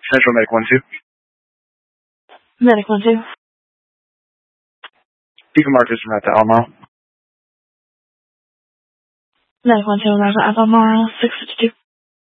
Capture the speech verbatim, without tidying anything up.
Central Medic one two. Medic one two. Beacon Marcus from at the Albemarle. Medic one two, Roger, Albemarle, six fifty-two.